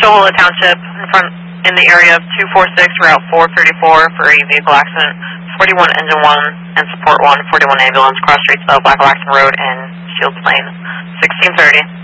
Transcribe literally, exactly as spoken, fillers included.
Shohola Township in front in the area of two forty-six Route four thirty-four for a vehicle accident. forty-one Engine one and Support one, forty-one Ambulance, cross streets of Black Waxon Road and Shields Lane. sixteen thirty.